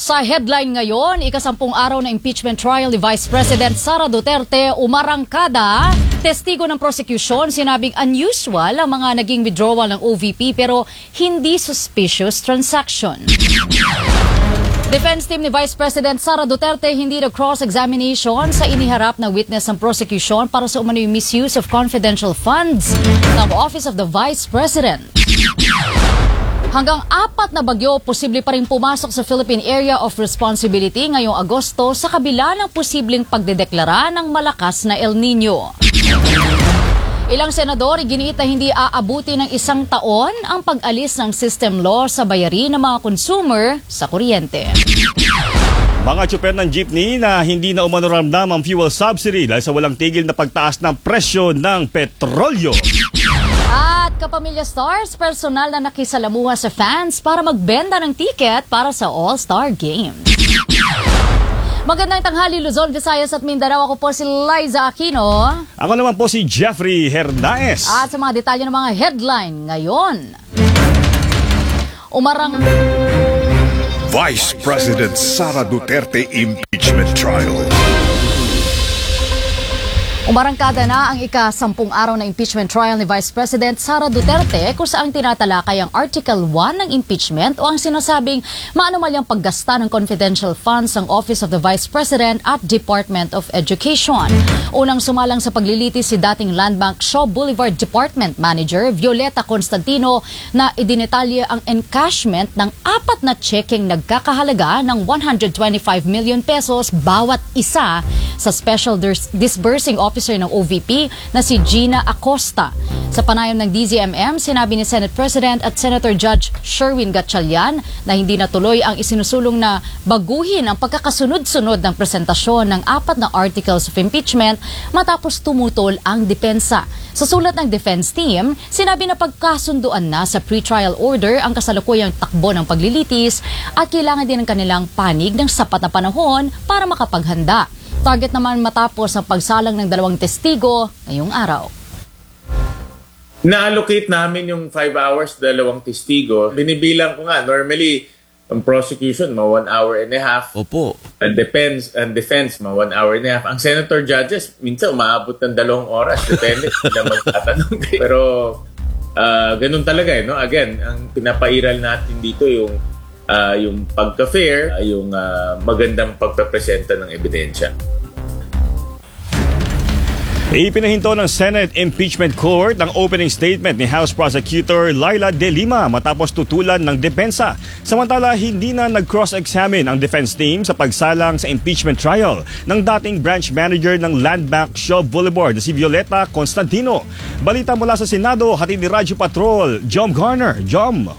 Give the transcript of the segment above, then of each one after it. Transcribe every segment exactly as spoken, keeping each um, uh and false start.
Sa headline ngayon, ikasampung araw na impeachment trial ni Vice President Sara Duterte, umarangkada. Testigo ng prosecution, sinabing unusual ang mga naging withdrawal ng O V P pero hindi suspicious transaction. Defense team ni Vice President Sara Duterte hindi na cross-examination sa iniharap na witness ng prosecution para sa umano'y misuse of confidential funds ng Office of the Vice President. Hanggang apat na bagyo, posible pa rin pumasok sa Philippine Area of Responsibility ngayong Agosto sa kabila ng posibleng pagdedeklara ng malakas na El Nino. Ilang senador iginiit na hindi aabuti ng isang taon ang pag-alis ng system law sa bayarin ng mga consumer sa kuryente. Mga tsuper ng jeepney na hindi na umanoramdam ang fuel subsidy dahil sa walang tigil na pagtaas ng presyo ng petrolyo. At Kapamilya Stars, personal na nakisalamuha sa fans para magbenta ng ticket para sa All-Star Game. Magandang tanghali Luzon, Visayas at Mindanao. Ako po si Liza Aquino. Ako naman po si Jeffrey Hernaez. At sa mga detalye ng mga headline ngayon. Umarang... Vice President Sara Duterte impeachment trial. Umarangkada na ang ika-sampung araw na impeachment trial ni Vice President Sara Duterte kung saan tinatalakay ang Article one ng impeachment o ang sinasabing maanumalyang paggasta ng confidential funds ng Office of the Vice President at Department of Education. Unang sumalang sa paglilitis si dating Land Bank Shaw Boulevard Department Manager Violeta Constantino na idinetalye ang encashment ng apat na tsekeng nagkakahalaga ng one hundred twenty-five million pesos bawat isa sa Special Disbursing Officer ng O V P na si Gina Acosta. Sa panayam ng D Z M M, sinabi ni Senate President at Senator Judge Sherwin Gatchalian na hindi natuloy ang isinusulong na baguhin ang pagkakasunod-sunod ng presentasyon ng apat na articles of impeachment matapos tumutol ang depensa. Sa sulat ng defense team, sinabi na pagkasunduan na sa pre-trial order ang kasalukuyang takbo ng paglilitis at kailangan din ng kanilang panig ng sapat na panahon para makapaghanda. Target naman matapos ang pagsalang ng dalawang testigo ngayong araw. Na-allocate namin yung five hours, dalawang testigo. Binibilang ko nga, normally, ang prosecution, mga one hour and a half. Opo. And defense, and defense, mga one hour and a half. Ang senator judges, minsan umaabot ng dalawang oras. Depende sila magtatanong. Pero, uh, ganun talaga eh, no? Again, ang pinapairal natin dito yung Uh, yung pagka-fair, uh, yung uh, magandang pagpapresenta ng ebidensya. Ipinahinto ng Senate Impeachment Court ang opening statement ni House Prosecutor Laila De Lima matapos tutulan ng depensa. Samantala, hindi na nag-cross-examine ang defense team sa pagsalang sa impeachment trial ng dating branch manager ng Land Bank Shaw Boulevard na si Violeta Constantino. Balita mula sa Senado, hatid ni Radyo Patrol, Jom Garner. Jom!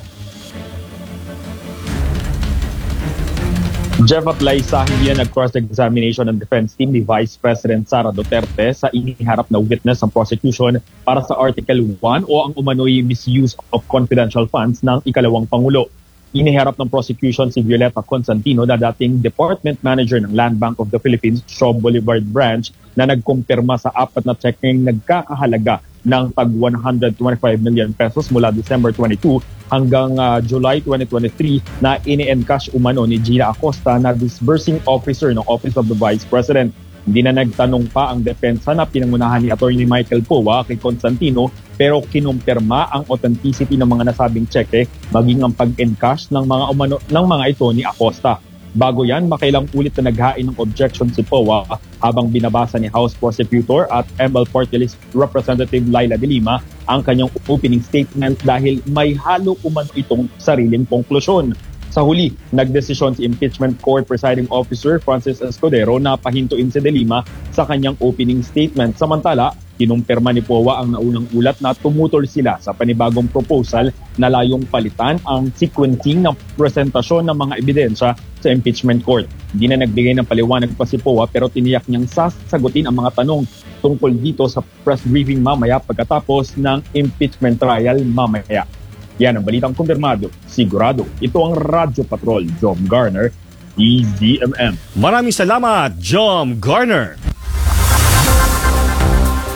Jeff at Liza, hindi na nag-cross-examination ng defense team ni Vice President Sara Duterte sa iniharap na witness ng prosecution para sa Article one o ang umano'y misuse of confidential funds ng ikalawang Pangulo. Iniharap ng prosecution si Violeta Constantino na dating Department Manager ng Land Bank of the Philippines Shaw Boulevard Branch na nagkumpirma sa apat na tsekeng nagkakahalaga ng tag one hundred twenty-five million pesos mula December twenty-second hanggang uh, July twenty twenty-three na ini-encash umano ni Gina Acosta na disbursing officer ng Office of the Vice President. Hindi na nagtanong pa ang depensa na pinangunahan ni Attorney Michael Powa kay Constantino pero kinumpirma ang authenticity ng mga nasabing cheque maging ang pag-encash ng mga umano, ng mga ito ni Acosta. Bago yan, makailang ulit na naghain ng objection si Powa habang binabasa ni House Prosecutor at M L Party List Representative Laila De Lima ang kanyang opening statement dahil may halo umano itong sariling konklusyon. Sa huli, nagdesisyon si Impeachment Court Presiding Officer Francis Escudero na pahintuin si De Lima sa kanyang opening statement. Samantala, kinumpirma ni Powa ang naunang ulat na tumutol sila sa panibagong proposal na layong palitan ang sequencing ng presentasyon ng mga ebidensya sa impeachment court. Hindi na nagbigay ng paliwanag pa si Powa pero tiniyak niyang sasagutin ang mga tanong tungkol dito sa press briefing mamaya pagkatapos ng impeachment trial mamaya. Yan ang balitang kumpirmado, sigurado. Ito ang Radyo Patrol, Jom Garner, D Z M M. Maraming salamat, Jom Garner. Para sa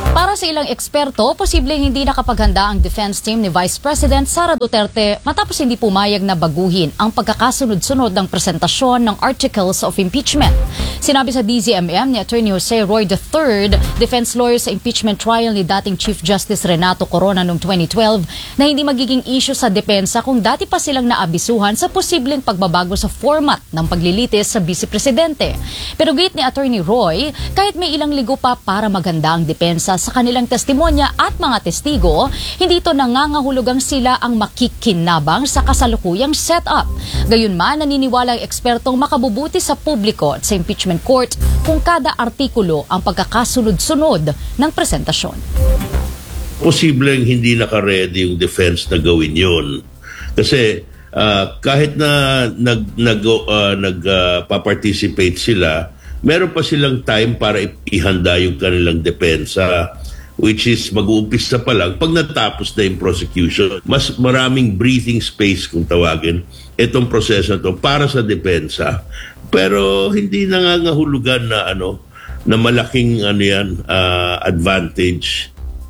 sa ilang eksperto, posibleng hindi nakapaghanda ang defense team ni Vice President Sara Duterte matapos hindi pumayag na baguhin ang pagkakasunod-sunod ng presentasyon ng articles of impeachment. Sinabi sa D Z M M ni Attorney Jose Roy the third, defense lawyer sa impeachment trial ni dating Chief Justice Renato Corona noong twenty twelve, na hindi magiging issue sa depensa kung dati pa silang naabisuhan sa posibleng pagbabago sa format ng paglilitis sa Vice Presidente. Pero gate ni Attorney Roy, kahit may ilang ligo pa para maganda ang depensa sa kanilang testimonya at mga testigo, hindi ito nangangahulugang sila ang makikinabang sa kasalukuyang setup. Gayunman, naniniwala ang ekspertong makabubuti sa publiko at sa impeachment court kung kada artikulo ang pagkakasunod-sunod ng presentasyon. Posibleng hindi naka-ready yung defense na gawin yun. Kasi uh, kahit na nag, nag, uh, nag-participate uh, sila, meron pa silang time para ihanda yung kanilang depensa, which is mag-uumpisa pa lang pag natapos na yung prosecution. Mas maraming breathing space, kung tawagin, itong proseso na to para sa depensa. Pero hindi nangangahulugan na ano na malaking ano yan, uh, advantage.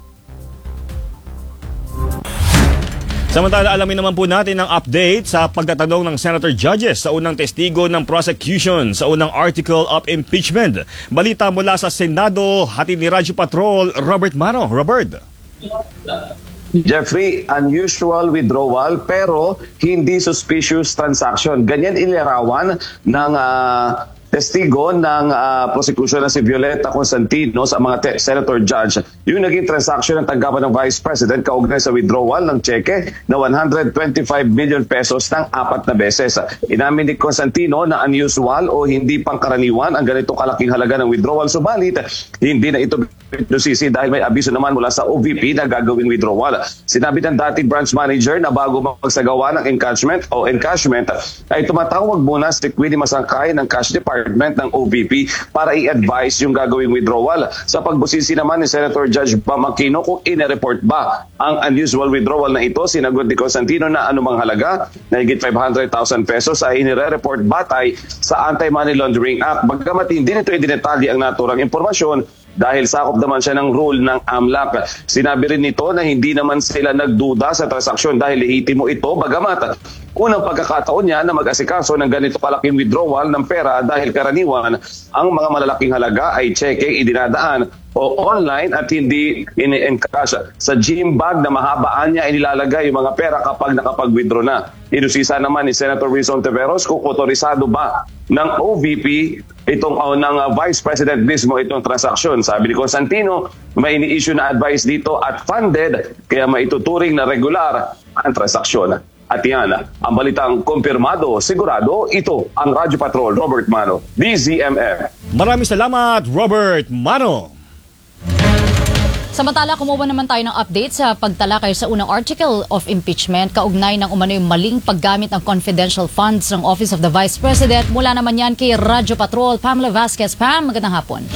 Samantala, alamin naman po natin ang update sa pagtatanong ng Senator Judges sa unang testigo ng prosecution sa unang article of impeachment. Balita mula sa Senado, hatid ni Radyo Patrol, Robert Mano. Robert. Jeffrey, unusual withdrawal pero hindi suspicious transaction. Ganyan inilarawan ng uh, testigo ng uh, prosecution na si Violeta Constantino sa mga te- senator judge yung naging transaction ng tanggapan ng Vice President kaugnay sa withdrawal ng cheque na one hundred twenty-five million pesos ng apat na beses. Inamin ni Constantino na unusual o hindi pangkaraniwan ang ganito kalaking halaga ng withdrawal, subalit hindi na ito pinusisi dahil may abiso naman mula sa O V P na gagawing withdrawal. Sinabi ng dating branch manager na bago magsagawa ng encashment o encashment ay tumatawag muna si Queenie Masangkay ng Cash Department ng O V P para i-advise yung gagawing withdrawal. Sa pagbusisi naman ni Senator Judge Bam Aquino kung ine-report ba ang unusual withdrawal na ito, sinagot ni Constantino na anumang halaga na higit five hundred thousand pesos ay inire-report batay sa Anti-Money Laundering Act. Bagamat hindi nito idinetalye ang naturang impormasyon, dahil sakop naman siya ng rule ng A M L A C. Sinabi rin nito na hindi naman sila nagduda sa transaksyon dahil lehitimo ito, bagamat unang pagkakataon niya na mag-asikaso ng ganito kalaking withdrawal ng pera dahil karaniwan ang mga malalaking halaga ay cheque idinadaan o online at hindi in-encash. Sa gym bag na mahabaan niya inilalagay yung mga pera kapag nakapag-withdraw na. Inusisa naman ni Senator Wilson Teveros kung otorisado ba ng O V P itong uh, ng uh, Vice President mismo itong transaksyon. Sabi ni Constantino, may ini-issue na advice dito at funded kaya maituturing na regular ang transaksyon. At yan, ang balitang kumpirmado, sigurado, ito ang Radyo Patrol, Robert Mano, D Z M M. Maraming salamat, Robert Mano. Samantala, kumuha naman tayo ng update sa pagtalakay sa unang article of impeachment kaugnay ng umano'y maling paggamit ng confidential funds ng Office of the Vice President. Mula naman yan kay Radyo Patrol, Pamela Vasquez. Pam, magandang hapon.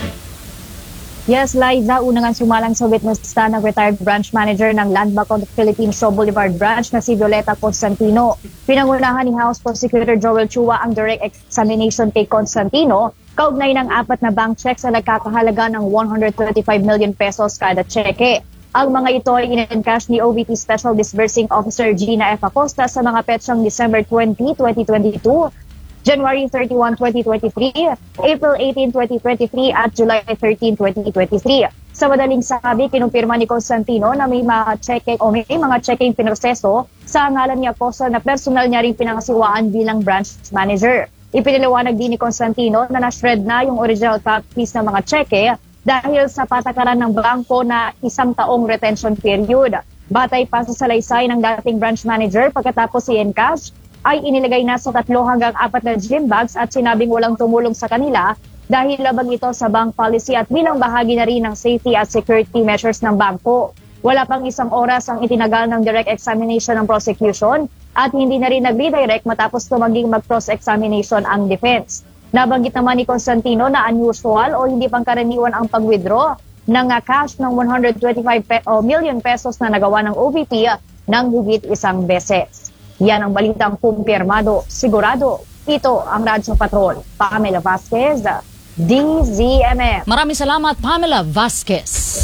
Yes, Liza, unang ang sumalang sa witness stand ng retired branch manager ng Land Bank of the Philippines Shaw Boulevard Branch na si Violeta Constantino. Pinangunahan ni House Prosecutor Joel Chua ang direct examination kay Constantino kaugnay ng apat na bank checks na nagkakahalaga ng one hundred twenty-five million pesos kada cheque. Ang mga ito ay in-encash ni O V P Special Disbursing Officer Gina F. Acosta sa mga petsang December twentieth, twenty twenty-two, January thirty-first, twenty twenty-three, April eighteenth, twenty twenty-three at July thirteenth, twenty twenty-three. Sa madaling sabi, kinumpirma ni Constantino na may mga cheque o may mga chequeng pinroseso sa ngalan ni Acosta na personal niya ring pinangasiwaan bilang branch manager. Ipiniliwanag din ni Constantino na na-shred na yung original copies ng mga cheque dahil sa patakaran ng bangko na isang taong retention period. Batay pa sa salaysay ng dating branch manager, pagkatapos i-encash ay inilagay na sa tatlo hanggang apat na gym bags at sinabing walang tumulong sa kanila dahil labag ito sa bank policy at bilang bahagi na rin ng safety at security measures ng bangko. Wala pang isang oras ang itinagal ng direct examination ng prosecution at hindi na rin nag-redirect matapos tumaging mag-cross-examination ang defense. Nabanggit naman ni Constantino na unusual o hindi pangkaraniwan ang pag-withdraw ng cash ng one hundred twenty-five million pesos na nagawa ng O V P ng higit isang beses. Yan ang balitang kumpirmado, sigurado. Ito ang Radyo Patrol. Pamela Vasquez, D Z M M. Maraming salamat, Pamela Vasquez.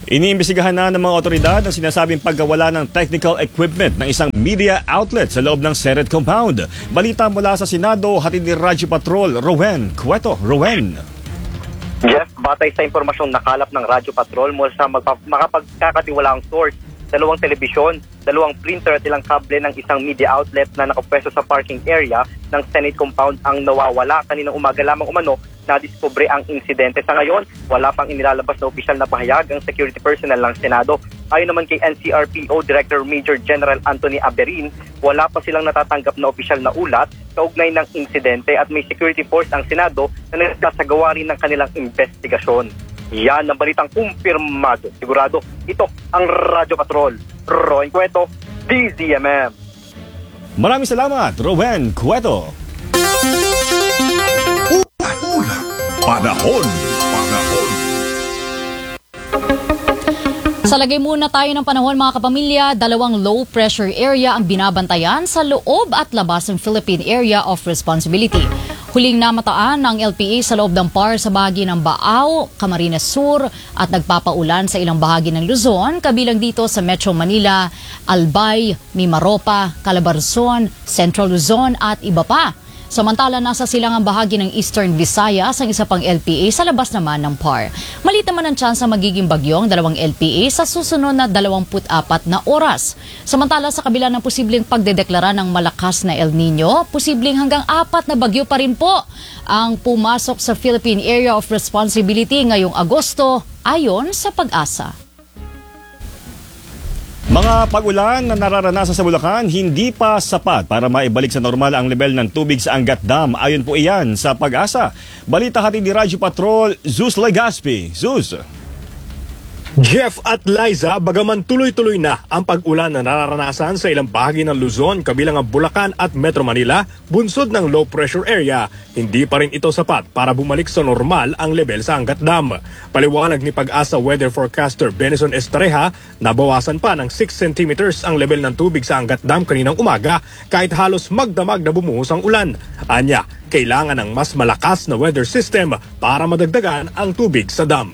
Iniimbestigahan na ng mga otoridad ang sinasabing pagkawala ng technical equipment ng isang media outlet sa loob ng Senate compound. Balita mula sa Senado, hatid ni Radyo Patrol, Rowen Cueto. Rowen. Jeff, batay sa impormasyong nakalap ng Radyo Patrol mula sa magpa- makapagkakatiwalaang source, dalawang telebisyon, dalawang printer at ilang kable ng isang media outlet na nakapwesto sa parking area ng Senate compound ang nawawala. Kaninang umaga lamang umano na-discover ang insidente. Sa ngayon, wala pang inilalabas na opisyal na pahayag ang security personnel ng Senado. Ayon naman kay N C R P O Director Major General Anthony Aberin, wala pa silang natatanggap na opisyal na ulat kaugnay ng insidente at may security force ang Senado na nagsasagawa rin ng kanilang investigasyon. Yan ang balitang kumpirmado. Sigurado, ito ang Radyo Patrol. Rowen Cueto, D Z M M. Maraming salamat, Rowen Cueto. Panahon. Panahon. Sa lagay muna tayo ng panahon mga kapamilya, dalawang low pressure area ang binabantayan sa loob at labas ng Philippine Area of Responsibility. Huling namataan ng L P A sa loob ng P A R sa bahagi ng Baao, Camarines Sur at nagpapaulan sa ilang bahagi ng Luzon, kabilang dito sa Metro Manila, Albay, Mimaropa, Calabarzon, Central Luzon at iba pa. Samantala, nasa silangang bahagi ng Eastern Visayas ang isa pang L P A sa labas naman ng P A R. Malit naman ang tsansa magiging bagyong dalawang L P A sa susunod na dalawampu't apat na oras. Samantala, sa kabila ng posibleng pagdedeklara ng malakas na El Nino, posibleng hanggang apat na bagyo pa rin po ang pumasok sa Philippine Area of Responsibility ngayong Agosto, ayon sa Pag-asa. Mga pag-ulan na nararanasan sa Bulacan hindi pa sapat para maibalik sa normal ang level ng tubig sa Angat Dam. Ayon po iyan sa Pag-asa. Balita hatid ni Radyo Patrol, Zeus Legaspi. Zeus. Jeff at Liza, bagaman tuloy-tuloy na ang pag-ulan na nararanasan sa ilang bahagi ng Luzon, kabilang ang Bulacan at Metro Manila, bunsod ng low pressure area, hindi pa rin ito sapat para bumalik sa normal ang level sa Angat Dam. Paliwanag ni Pag-asa weather forecaster Benison Estareja, nabawasan pa ng six centimeters ang level ng tubig sa Angat Dam kaninang umaga kahit halos magdamag na bumuhos ang ulan. Anya, kailangan ng mas malakas na weather system para madagdagan ang tubig sa dam.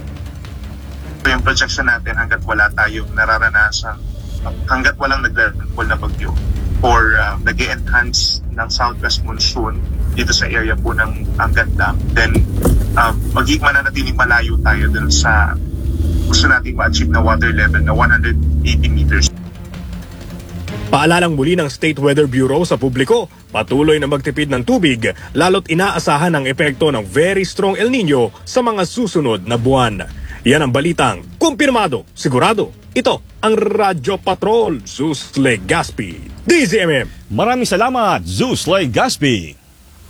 Yung projection natin hanggat wala tayong nararanasan, hanggat walang naglandfall na bagyo or uh, nag-enhance ng southwest monsoon dito sa area po ng Angat Dam, then uh, magiging mananatiling malayo tayo dun sa gusto natin ma-achieve na water level na one hundred eighty meters. Paalalang muli ng State Weather Bureau sa publiko, patuloy na magtipid ng tubig lalo't inaasahan ang epekto ng very strong El Nino sa mga susunod na buwan. Yan ang balitang kumpirmado, sigurado. Ito ang Radyo Patrol, Zeus Legaspi, D Z M M. Maraming salamat, Zeus Legaspi.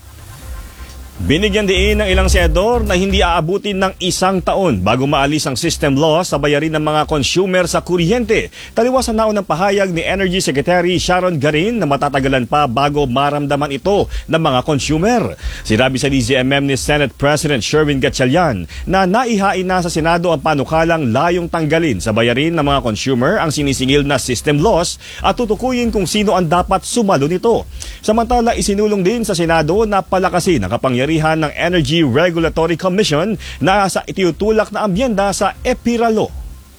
Binigyan din ng ilang senador na hindi aabutin ng isang taon bago maalis ang system loss sa bayarin ng mga consumer sa kuryente. Taliwas ang naunang pahayag ni Energy Secretary Sharon Garin na matatagalan pa bago maramdaman ito ng mga consumer. Sinabi sa D Z M M ni Senate President Sherwin Gatchalian na naihain na sa Senado ang panukalang layong tanggalin sa bayarin ng mga consumer ang sinisingil na system loss at tutukuyin kung sino ang dapat sumalo nito. Samantala, isinulong din sa Senado na palakasin ang kapangyarihan ng Energy Regulatory Commission na sa itiutulak na ambyenda sa EPIRA Law.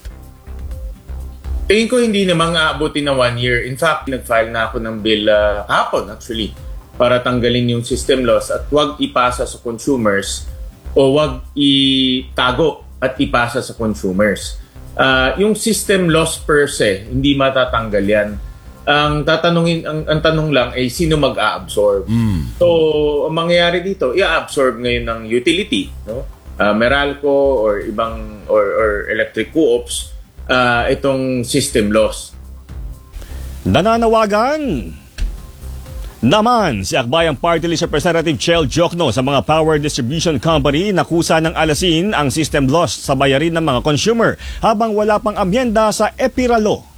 Tingin ko hindi namang aabutin na one year. In fact, nag-file na ako ng bill uh, hapon actually para tanggalin yung system loss at huwag ipasa sa consumers o huwag itago at ipasa sa consumers. Uh, yung system loss per se, hindi matatanggal yan. Ang tatanungin ang, ang tanong lang ay sino mag-a-absorb. Mm. So, ang mangyayari dito, i-absorb ngayon ng utility, no? Uh, Meralco or ibang or, or electric co-ops uh, itong system loss. Nananawagan naman si Akbayang Party List Representative Chel Jokno sa mga power distribution company na kusa ng alasin ang system loss sa bayarin ng mga consumer habang wala pang amyenda sa EPIRA Law.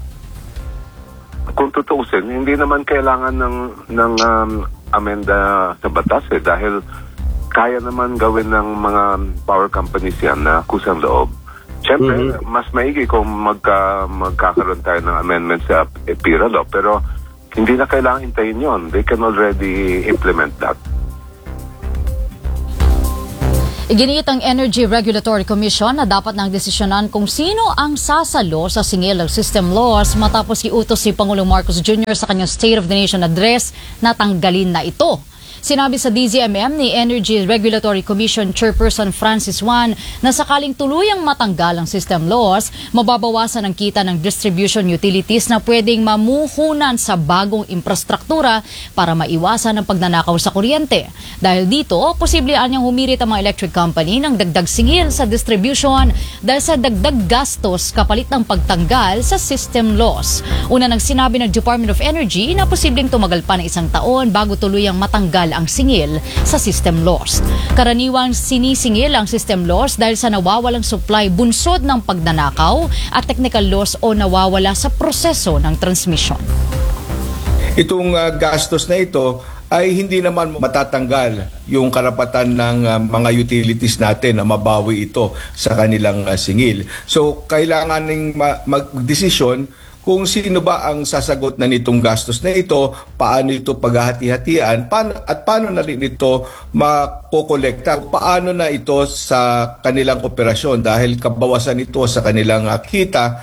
Kung tutuusin, hindi naman kailangan ng ng um, amenda sa batas eh, dahil kaya naman gawin ng mga power companies yan na kusang loob. Siyempre, mm-hmm. mas maigi kung magka, magkakaroon tayo ng amendment sa EPIRA Law, pero hindi na kailangan hintayin yon. They can already implement that. Iginiit ang Energy Regulatory Commission na dapat nang desisyonan kung sino ang sasalo sa singil ng system laws matapos iutos si Pangulong Marcos Junior sa kanyang State of the Nation address na tanggalin na ito. Sinabi sa D Z M M ni Energy Regulatory Commission Chairperson Francis Juan na sakaling tuluyang matanggal ang system laws, mababawasan ang kita ng distribution utilities na pwedeng mamuhunan sa bagong infrastruktura para maiwasan ang pagnanakaw sa kuryente. Dahil dito, posible anyang humirit ang mga electric company ng dagdag singil sa distribution dahil sa dagdag gastos kapalit ng pagtanggal sa system laws. Una nang sinabi ng Department of Energy na posibleng tumagal pa ng isang taon bago tuluyang matanggal ang singil sa system loss. Karaniwang sinisingil ang system loss dahil sa nawawalang supply bunsod ng pagnanakaw at technical loss o nawawala sa proseso ng transmission. Itong uh, gastos na ito ay hindi naman matatanggal yung karapatan ng uh, mga utilities natin na mabawi ito sa kanilang uh, singil. So kailangan ng ma- magdesisyon kung sino ba ang sasagot na nitong gastos na ito, paano ito paghahati-hatian, paano, at paano na rin ito makokolekta, paano na ito sa kanilang operasyon dahil kabawasan ito sa kanilang uh, kita.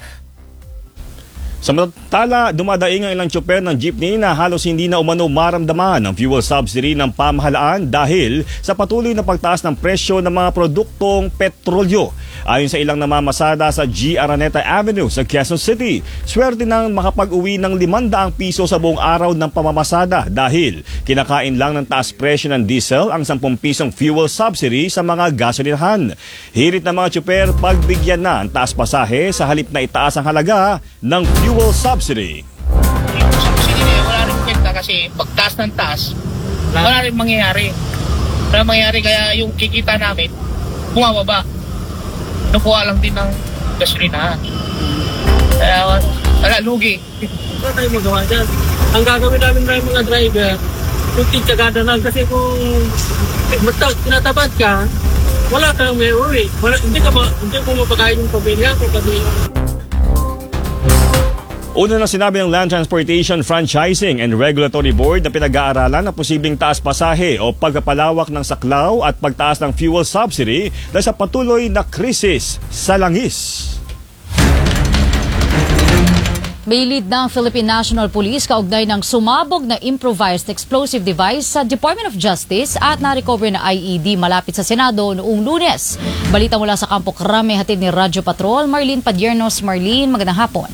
Samantala, dumadaing ang ilang tsoper ng jeepney na halos hindi na umano maramdaman ang fuel subsidy ng pamahalaan dahil sa patuloy na pagtaas ng presyo ng mga produktong petrolyo. Ayon sa ilang namamasada sa G. Araneta Avenue sa Quezon City, swerte nang makapag-uwi ng limandang piso sa buong araw ng pamamasada dahil kinakain lang ng taas presyo ng diesel ang sampung pisong fuel subsidy sa mga gasolinahan. Hirit ng mga tsoper pagbigyan na ang taas pasahe sa halip na itaas ang halaga ng fuel subsidy. Yung subsidy niya, wala rin kwenta kasi pagtaas ng taas, wala rin mangyayari. Wala mangyayari kaya yung kikita namin, bumababa. Nakuha lang din ng gasolina. Kaya wala, lugi. Wala tayong magawa dyan. Ang gagawin namin ng mga driver, yung titsagada lang kasi kung basta tinatabad ka, wala kang may uwi. Wala, hindi ka ma, hindi mo mapakain yung pamilya ko kasi. Una na sinabi ng Land Transportation Franchising and Regulatory Board na pinag-aaralan na posibleng taas pasahe o pagpapalawak ng saklaw at pagtaas ng fuel subsidy dahil sa patuloy na krisis sa langis. May lead ng Philippine National Police kaugnay ng sumabog na improvised explosive device sa Department of Justice at na-recover na I E D malapit sa Senado noong Lunes. Balita mula sa Kampo Krame, hatid ni Radyo Patrol, Marlene Padiernos. Marlene, magandang hapon.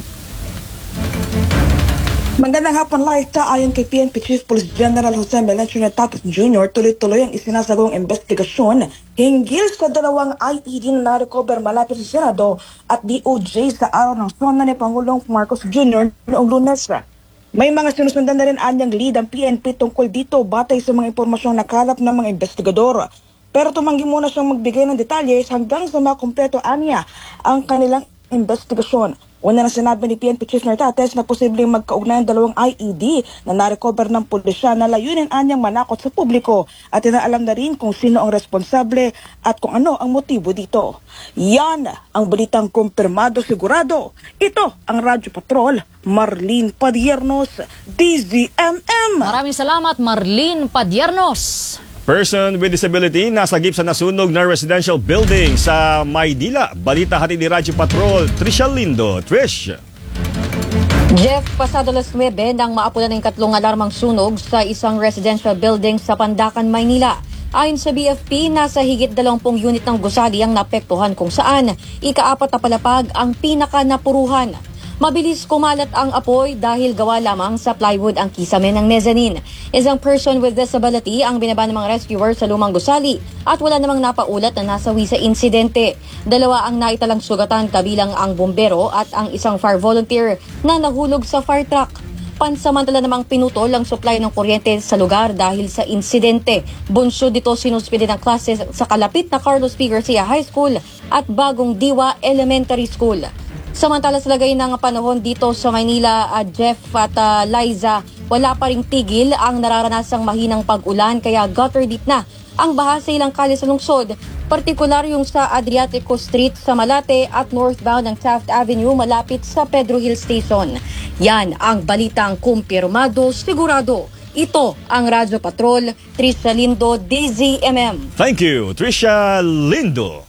Magandang hapon, Laita. Ayon kay P N P Chief Police General Jose Melencio Natapos Junior, tuloy-tuloy ang isinasagawang investigasyon hinggil sa dalawang I E D na na-recover malapit sa Senado at D O J sa araw ng sona ni Pangulong Marcos Junior noong Lunes. May mga sinusundan na rin anyang lead ang P N P tungkol dito batay sa mga impormasyong nakalap ng mga investigador. Pero tumanggi muna siyang magbigay ng detalye hanggang sa makumpleto anya ang kanilang investigasyon. Una na sinabi ni P N P Chief Nartates na posibleng magkaugnay ang dalawang I E D na na-recover ng pulisya na layunin anyang manakot sa publiko at inaalam na rin kung sino ang responsable at kung ano ang motibo dito. Yan ang balitang kumpirmado sigurado. Ito ang Radyo Patrol, Marlene Padiernos, D Z M M. Maraming salamat, Marlene Padiernos. Person with disability nasagip sa nasunog na residential building sa Maydila. Balita hatid ni Radyo Patrol, Trisha Lindo. Trish. Jeff, pasado alas nuwebe nang maapunan ng katlong alarmang sunog sa isang residential building sa Pandacan, Maynila. Ayon sa B F P, nasa higit dalawampung unit ng gusali ang naapektuhan kung saan ikaapat na palapag ang pinaka-napuruhan. Mabilis kumalat ang apoy dahil gawa lamang sa plywood ang kisame ng mezzanine. Isang person with disability ang binaba ng mga rescuer sa lumang gusali at wala namang napaulat na nasawi sa insidente. Dalawa ang naitalang sugatan kabilang ang bombero at ang isang fire volunteer na nahulog sa fire truck. Pansamantala namang pinutol ang supply ng kuryente sa lugar dahil sa insidente. Bunsod dito sinuspende ng klase sa kalapit na Carlos P. Garcia High School at Bagong Diwa Elementary School. Samantala sa lagay ng panahon dito sa Maynila, uh, Jeff at uh, Liza, wala pa ring tigil ang nararanasang mahinang pag-ulan kaya gutter deep na ang baha sa ilang kalye sa lungsod, partikular yung sa Adriatico Street sa Malate at northbound ng Taft Avenue malapit sa Pedro Hill Station. Yan ang balitang kumpirmado sigurado. Ito ang Radyo Patrol, Trisha Lindo, D Z M M. Thank you, Trisha Lindo.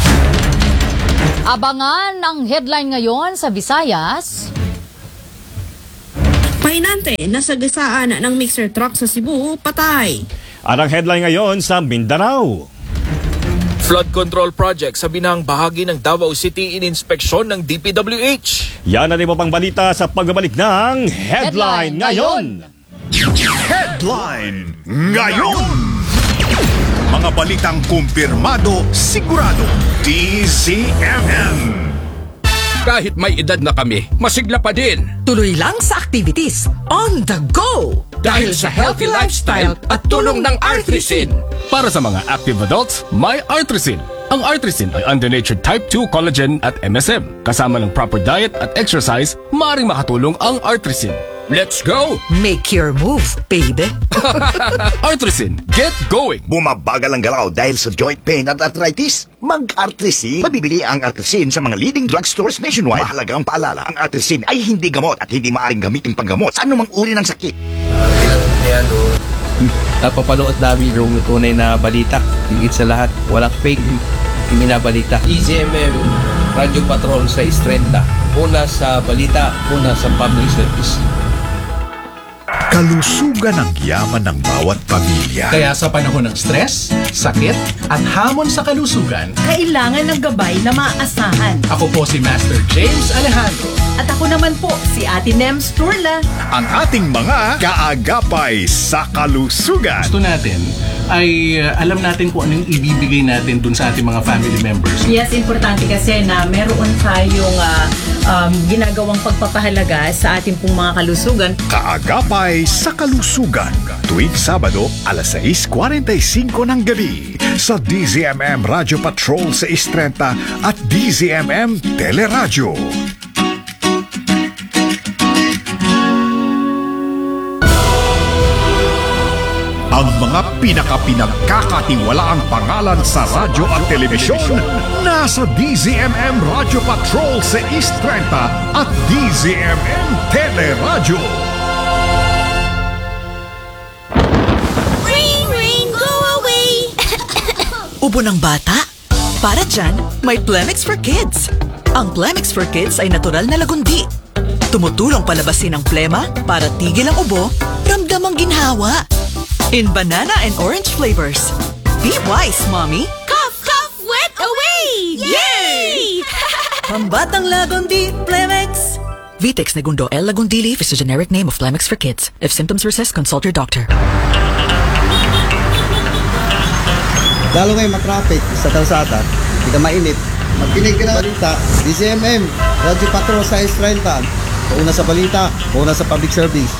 Abangan ang headline ngayon sa Visayas. Pahinante, nasagasaan ng mixer truck sa Cebu, patay. At ang headline ngayon sa Mindanao. Flood control project sa binang bahagi ng Davao City in-inspeksyon ng D P W H. Yan ang iba pang balita sa pagbabalik ng Headline, Headline Ngayon. Headline Ngayon. Mga balitang kumpirmado, sigurado, D Z M M. Kahit may edad na kami, masigla pa din. Tuloy lang sa activities, on the go! Dahil sa healthy lifestyle at tulong ng Artrisin. Para sa mga active adults, may Artrisin. Ang Artrisin ay under-natured type two collagen at M S M. Kasama ng proper diet at exercise, maaaring makatulong ang Artrisin. Let's go! Make your move, baby! Artrisin, get going! Bumabagal ang galaw dahil sa joint pain at arthritis? Mag-Artrisin. Mabibili ang Artrisin sa mga leading drugstores nationwide. Mahalagang paalala, ang Artrisin ay hindi gamot at hindi maaaring gamitin panggamot sa anumang uri ng sakit. Napapanood namin yung tunay na balita. Higit sa lahat, walang fake minabalita. D Z M M, Radyo Patrol sa Estrenda. Una sa balita, una sa public service. Kalusugan ang yaman ng bawat pamilya. Kaya sa panahon ng stress, sakit, at hamon sa kalusugan, kailangan ng gabay na maaasahan. Ako po si Master James Alejandro. At ako naman po si Ate Nems Turla. Ang ating mga kaagapay sa kalusugan. Gusto natin ay uh, alam natin kung anong ibibigay natin dun sa ating mga family members. Yes, importante kasi na meron tayong uh, um, ginagawang pagpapahalaga sa ating pong mga kalusugan. Kaagapay sa kalusugan. Tuwing Sabado, alas sais kuwarenta y singko ng gabi sa D Z M M Radio Patrol sa Estrenta at D Z M M Teleradyo. Ang mga pinaka-pinagkakatiwalaang pangalan sa radyo at telebisyon nasa D Z M M Radio Patrol sa East Trenta at D Z M M Teleradyo. Ring, ring, go away! Ubo ng bata? Para dyan, may Plemix for Kids. Ang Plemix for Kids ay natural na lagundi. Tumutulong palabasin ang plema para tigil ang ubo, ramdam ang ginhawa. In banana and orange flavors. Be wise, Mommy! Cough, cough, wet away! Yay! Pambatang Lagundi, Plemix! Vitex Negundo L. Lagundi Leaf is the generic name of Plemix for kids. If symptoms persist, consult your doctor. Lalo ngayon matraffic sa kalsada, hindi ka mainit. Magkinig ka ng balita, D Z M M, Radyo Patrol sa Estrenta. Una sa balita, una sa public service.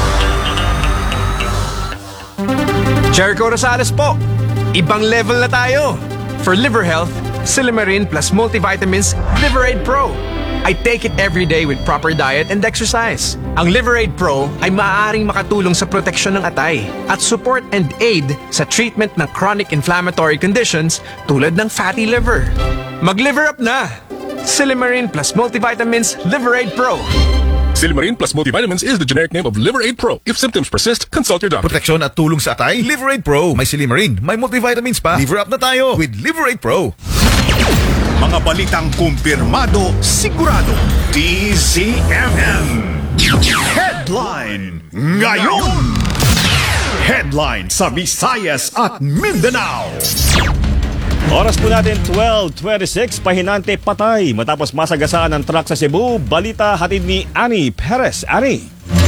Jericho Rosales po. Ibang level na tayo. For liver health, Silimarin plus multivitamins Liverade Pro. I take it every day with proper diet and exercise. Ang Liverade Pro ay maaaring makatulong sa proteksyon ng atay at support and aid sa treatment ng chronic inflammatory conditions tulad ng fatty liver. Mag-liver up na! Silimarin plus multivitamins Liverade Pro. Silimarin plus multivitamins is the generic name of Liverade Pro. If symptoms persist, consult your doctor. Proteksyon at tulong sa atay, Liverade Pro. May Silimarin, may multivitamins pa. Liver up na tayo with Liverade Pro. Mga balitang kumpirmado, sigurado, D Z M M. Headline Ngayon. Headline sa Visayas at Mindanao. Oras po natin twelve twenty-six, pahinante patay matapos masagasaan ng truck sa Cebu. Balita hatid ni Annie Perez. Annie.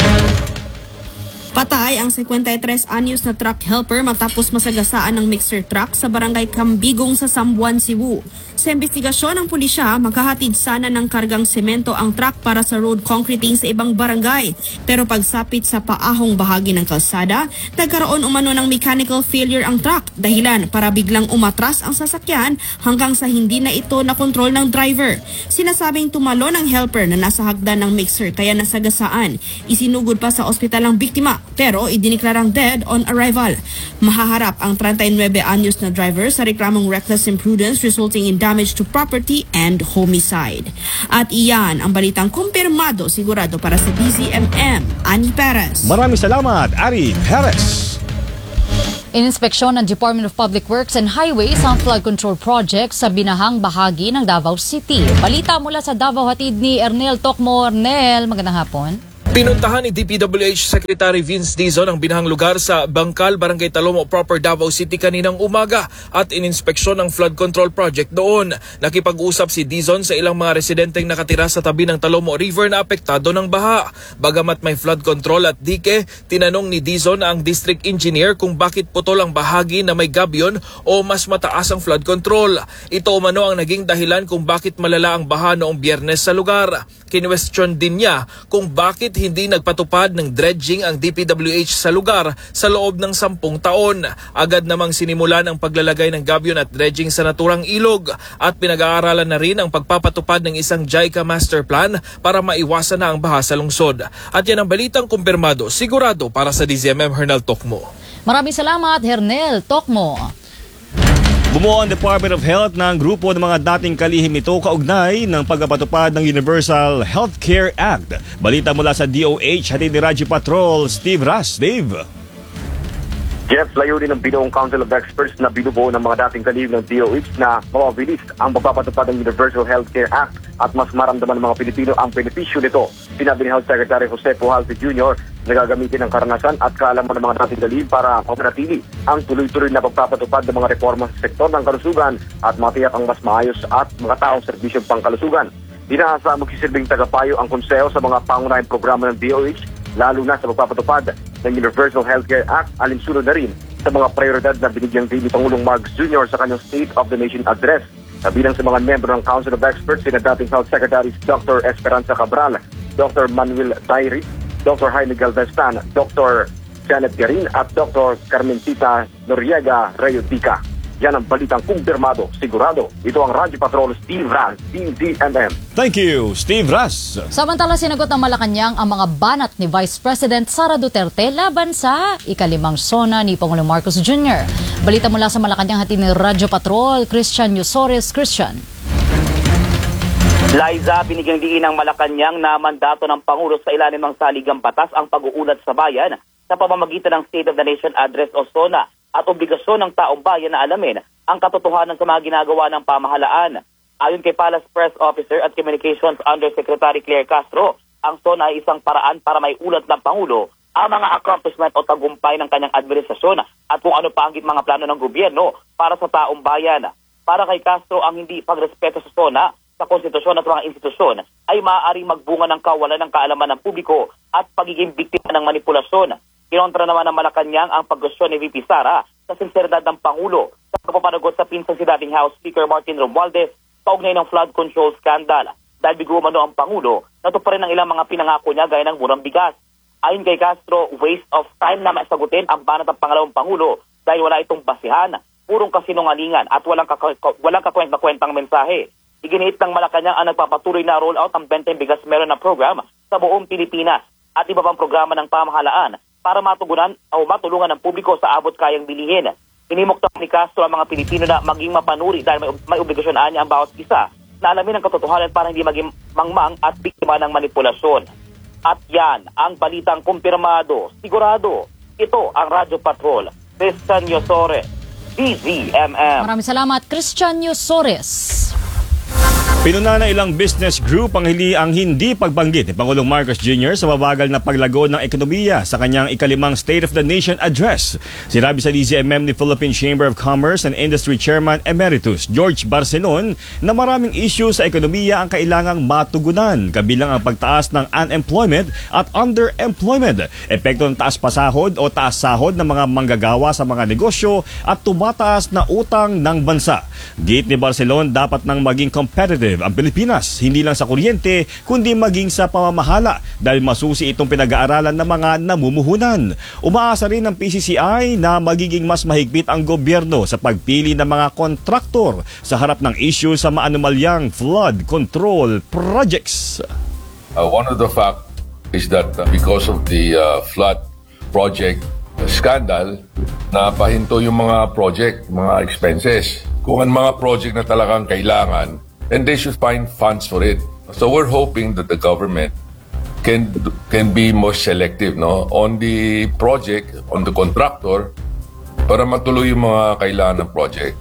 Patay ang fifty-three anyos na truck helper matapos masagasaan ng mixer truck sa barangay Cambigong sa Sambuan, Cebu. Sa investigasyon ng pulisya, maghahatid sana ng kargang semento ang truck para sa road concreting sa ibang barangay. Pero pagsapit sa paahong bahagi ng kalsada, nagkaroon umano ng mechanical failure ang truck, dahilan para biglang umatras ang sasakyan hanggang sa hindi na ito nakontrol ng driver. Sinasabing tumalo ng helper na nasa hagdan ng mixer kaya nasagasaan. Isinugod pa sa ospital ang biktima. pero idiniklarang dead on arrival. Mahaharap ang thirty-nine anyos na driver sa reklamong reckless imprudence resulting in damage to property and homicide. At iyan ang balitang kumpirmado sigurado para sa D Z M M. Ani Perez. Maraming salamat, Ari Perez. Ininspeksyon ng Department of Public Works and Highways ang flood control project sa binahang bahagi ng Davao City. Balita mula sa Davao, hatid ni Ernel Tocmo. Ernel, magandang hapon. Pinuntahan ni D P W H Secretary Vince Dizon ang binahang lugar sa Bangkal, Barangay Talomo, proper Davao City kaninang umaga at ininspeksyon ng flood control project doon. Nakipag-usap si Dizon sa ilang mga residenteng nakatira sa tabi ng Talomo River na apektado ng baha. Bagamat may flood control at dike, tinanong ni Dizon ang district engineer kung bakit putol ang bahagi na may gabyon o mas mataas ang flood control. Ito umano ang naging dahilan kung bakit malala ang baha noong Biyernes sa lugar. Kinwestiyon din niya kung bakit hindi nagpatupad ng dredging ang D P W H sa lugar sa loob ng sampung taon. Agad namang sinimulan ang paglalagay ng gabyon at dredging sa naturang ilog at pinag-aaralan na rin ang pagpapatupad ng isang JICA master plan para maiwasan na ang baha sa lungsod. At yan ang balitang kumpirmado, sigurado para sa D Z M M, Hernel Tocmo. Maraming salamat, Hernel Tocmo. Bumuo ang Department of Health ng grupo ng mga dating kalihim nito kaugnay ng pagpapatupad ng Universal Healthcare Act. Balita mula sa D O H, hatid ni Radyo Patrol, Steve Ras. Steve. Jeff, layunin ng binuong Council of Experts na binubuo ng mga dating kalihim ng D O H na mapabilis ang pagpapatupad ng Universal Healthcare Act at mas maramdaman ng mga Pilipino ang benepisyo nito. Sinabi ni Health Secretary Jose Pujalte Junior na gagamitin ang karanasan at kaalaman ng mga dating kalihim para mapanatili ang tuloy-tuloy na pagpapatupad ng mga reforma sa sektor ng kalusugan at matiyak ang mas maayos at mga taong serbisyong pangkalusugan. Inaasa magsisilbing tagapayo ang konseho sa mga pangunahing programa ng D O H, lalo na sa pagpapatupad ng Universal Healthcare Act, alinsunod na rin sa mga prioridad na binigyang din ni Pangulong Marcos Junior sa kanyang State of the Nation Address. Kabilang sa mga membro ng Council of Experts, sina dating Health Secretaries Doctor Esperanza Cabral, Doctor Manuel Tayri, Doctor Jaime Galvestan, Doctor Janet Garin at Doctor Carmencita Noriega Rayodica. Yan ang balitang kumpirmado, sigurado. Ito ang Radyo Patrol, Steve Ras, D Z M M. Thank you, Steve Ras. Samantala, sinagot ng Malacanang ang mga banat ni Vice President Sara Duterte laban sa ikalimang sona ni Pangulong Marcos Junior Balita mula sa Malacanang, hatid ni Radyo Patrol, Christian Yusores. Christian. Liza, binigyang diin ng Malacanang na mandato ng Pangulo sa ilalim ng saligang batas ang pag-uulat sa bayan sa pamamagitan ng State of the Nation Address o SONA at obligasyon ng taong bayan na alamin ang katotohanan sa mga ginagawa ng pamahalaan. Ayon kay Palace Press Officer at Communications Undersecretary Claire Castro, ang SONA ay isang paraan para may ulat ng Pangulo ang mga accomplishment o tagumpay ng kanyang administrasyon at kung ano pa ang mga plano ng gobyerno para sa taong bayan. Para kay Castro, ang hindi pagrespeto sa SONA sa konstitusyon at mga institusyon ay maaaring magbunga ng kawalan ng kaalaman ng publiko at pagiging biktima ng manipulasyon. Kinontra naman ng Malacanang ang paggasyon ni V P Sara sa sinseridad ng Pangulo sa pagpapanagot sa pinsan si dating House Speaker Martin Romualdez kaugnay ng flood control scandal. Dahil bigo umano ang Pangulo, natuparin ang ilang mga pinangako niya gaya ng murang bigas. Ayon kay Castro, waste of time na maisagutin ang banat ng pangalawang Pangulo dahil wala itong basihan, purong kasinungalingan at walang, kaka- walang kakwenta-kwentang mensahe. Iginiit ng Malacanang ang nagpapatuloy na roll out ng Benteng Bigas Meron na program sa buong Pilipinas at iba pang programa ng pamahalaan para matugunan o matulungan ng publiko sa abot kayang bilihin. Inimukta ni Castro ang mga Pilipino na maging mapanuri dahil may, may obligasyon niya ang bawat isa na alamin ang katotohanan para hindi maging mangmang at biktima ng manipulasyon. At yan ang balitang kumpirmado, sigurado. Ito ang Radyo Patrol, Christian Yosores, D Z M M. Maraming salamat, Christian Yosores. Pinuna na ilang business group ang, hili, ang hindi pagbanggit ni Pangulong Marcos Junior sa mabagal na paglago ng ekonomiya sa kanyang ikalimang State of the Nation Address. Sinabi sa D Z M M ni Philippine Chamber of Commerce and Industry Chairman Emeritus George Barcenon na maraming issue sa ekonomiya ang kailangang matugunan, kabilang ang pagtaas ng unemployment at underemployment, epekto ng taas pasahod o taas sahod ng mga manggagawa sa mga negosyo at tumataas na utang ng bansa. Gate ni Barcelon, dapat nang maging competitive ang Pilipinas, hindi lang sa kuryente kundi maging sa pamamahala dahil masusi itong pinag-aaralan ng mga namumuhunan. Umaasa rin ng P C C I na magiging mas mahigpit ang gobyerno sa pagpili ng mga kontraktor sa harap ng issue sa maanumalyang flood control projects. Uh, one of the facts is that uh, because of the uh, flood project scandal na pahinto yung mga project, mga expenses. Kung ang mga project na talagang kailangan, then they should find funds for it. So we're hoping that the government can can be more selective, no, on the project, on the contractor, para matuloy yung mga kailangan ng project.